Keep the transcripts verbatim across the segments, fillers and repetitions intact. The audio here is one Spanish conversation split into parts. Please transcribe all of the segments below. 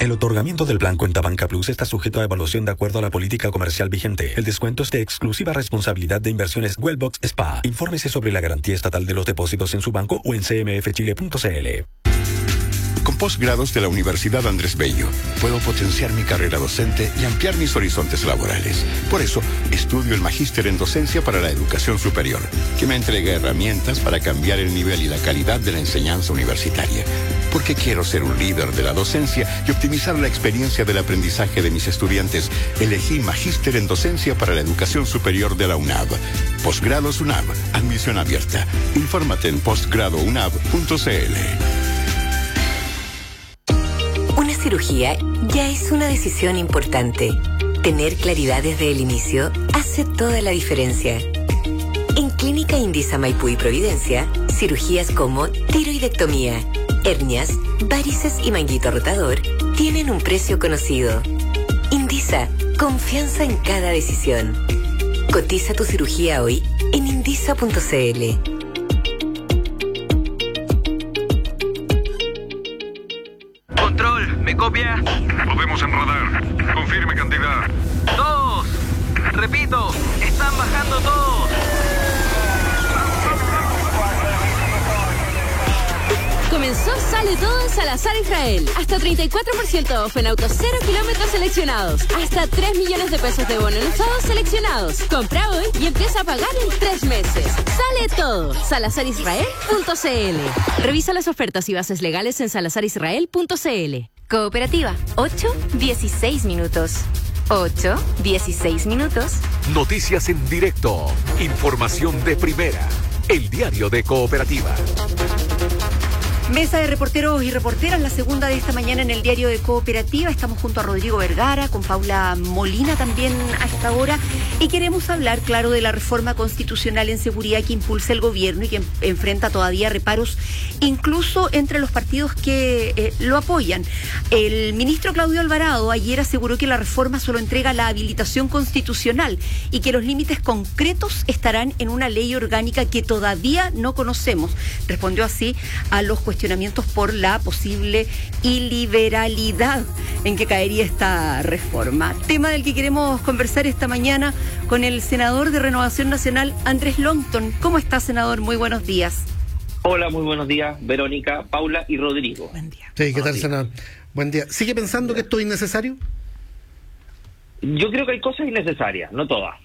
El otorgamiento del plan Cuenta Banca Plus está sujeto a evaluación de acuerdo a la política comercial vigente. El descuento es de exclusiva responsabilidad de Inversiones Wellbox S P A. Infórmese sobre la garantía estatal de los depósitos en su banco o en c m f chile punto c l. Con posgrados de la Universidad Andrés Bello, puedo potenciar mi carrera docente y ampliar mis horizontes laborales. Por eso, estudio el Magíster en Docencia para la Educación Superior, que me entrega herramientas para cambiar el nivel y la calidad de la enseñanza universitaria. Porque quiero ser un líder de la docencia y optimizar la experiencia del aprendizaje de mis estudiantes, elegí Magíster en Docencia para la Educación Superior de la UNAV. Posgrados UNAV, admisión abierta. Infórmate en postgrado unab punto c l. Una cirugía ya es una decisión importante. Tener claridad desde el inicio hace toda la diferencia. En Clínica Indisa Maipú y Providencia, cirugías como tiroidectomía, hernias, varices y manguito rotador tienen un precio conocido. Indisa, confianza en cada decisión. Cotiza tu cirugía hoy en indisa punto c l. Control, ¿me copia? Lo vemos en radar. Confirme cantidad. Todos. Repito, están bajando todos. Comenzó Sale Todo en Salazar Israel. Hasta treinta y cuatro por ciento off en autos cero kilómetros seleccionados. Hasta tres millones de pesos de bono en usados seleccionados. Compra hoy y empieza a pagar en tres meses. Sale Todo. salazar israel punto c l. Revisa las ofertas y bases legales en salazar israel punto c l. Cooperativa, ocho dieciséis minutos. ocho dieciséis minutos. Noticias en directo. Información de primera. El diario de Cooperativa. Mesa de reporteros y reporteras, la segunda de esta mañana en el diario de Cooperativa. Estamos junto a Rodrigo Vergara, con Paula Molina también a esta hora, y queremos hablar, claro, de la reforma constitucional en seguridad que impulsa el gobierno y que en- enfrenta todavía reparos, incluso entre los partidos que eh, lo apoyan. El ministro Claudio Alvarado ayer aseguró que la reforma solo entrega la habilitación constitucional y que los límites concretos estarán en una ley orgánica que todavía no conocemos. Respondió así a los cuestionamientos por la posible iliberalidad en que caería esta reforma. Tema del que queremos conversar esta mañana con el senador de Renovación Nacional, Andrés Longton. ¿Cómo está, senador? Muy buenos días. Hola, muy buenos días, Verónica, Paula y Rodrigo. Buen día. Sí, ¿qué tal, senador? Buen día. ¿Sigue pensando que esto es innecesario? Yo creo que hay cosas innecesarias, no todas.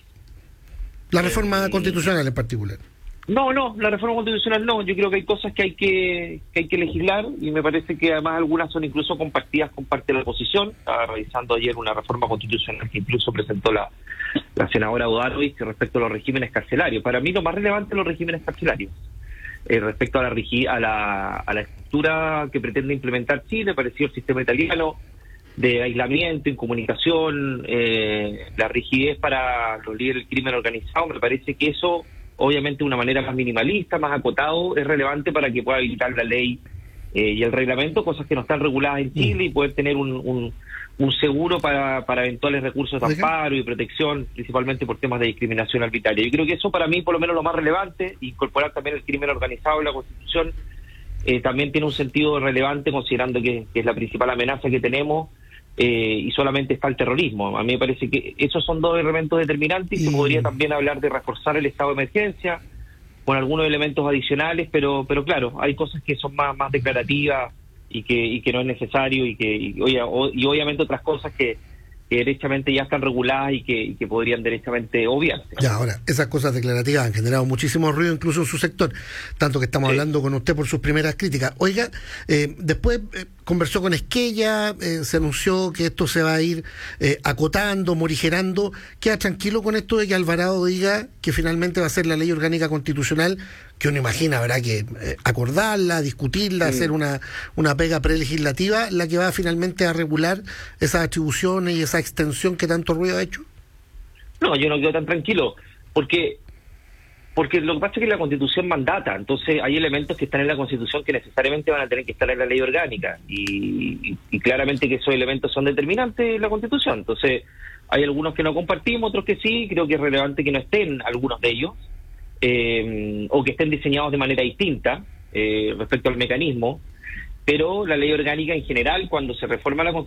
La reforma constitucional en particular. No, no, la reforma constitucional no. Yo creo que hay cosas que hay que, que hay que legislar y me parece que además algunas son incluso compartidas con parte de la oposición. Estaba revisando ayer una reforma constitucional que incluso presentó la, la senadora Odarovich respecto a los regímenes carcelarios. Para mí lo más relevante son los regímenes carcelarios. Eh, respecto a la, rigi- a, la, a la estructura que pretende implementar Chile, pareció el sistema italiano de aislamiento, incomunicación, eh, la rigidez para los líderes del crimen organizado. Me parece que eso, obviamente de una manera más minimalista, más acotado, es relevante para que pueda habilitar la ley eh, y el reglamento, cosas que no están reguladas en Chile, y poder tener un, un, un seguro para, para eventuales recursos de amparo y protección, principalmente por temas de discriminación arbitraria. Yo creo que eso para mí, por lo menos lo más relevante, incorporar también el crimen organizado en la Constitución, eh, también tiene un sentido relevante, considerando que, que es la principal amenaza que tenemos, eh, y solamente está el terrorismo. A mí me parece que esos son dos elementos determinantes, y se podría también hablar de reforzar el estado de emergencia con algunos elementos adicionales, pero pero claro, hay cosas que son más más declarativas y que y que no es necesario, y que y, oye, o- y obviamente otras cosas que, que derechamente ya están reguladas y que, y que podrían derechamente obviarse. Ya, ahora, esas cosas declarativas han generado muchísimo ruido incluso en su sector, tanto que estamos hablando con usted por sus primeras críticas. Oiga, eh, después eh, conversó con Esquella, eh, se anunció que esto se va a ir eh, acotando, morigerando. Queda tranquilo con esto de que Alvarado diga que finalmente va a ser la ley orgánica constitucional, que uno imagina habrá que eh, acordarla, discutirla, Sí. hacer una, una pega prelegislativa, la que va finalmente a regular esas atribuciones y esa extensión que tanto ruido ha hecho? No, yo no quedo tan tranquilo, porque porque lo que pasa es que la Constitución mandata, entonces hay elementos que están en la Constitución que necesariamente van a tener que estar en la ley orgánica, y, y, y claramente que esos elementos son determinantes en la Constitución. Entonces hay algunos que no compartimos, otros que sí. Creo que es relevante que no estén algunos de ellos, eh, o que estén diseñados de manera distinta eh, respecto al mecanismo, pero la ley orgánica en general, cuando se reforma la Constitución,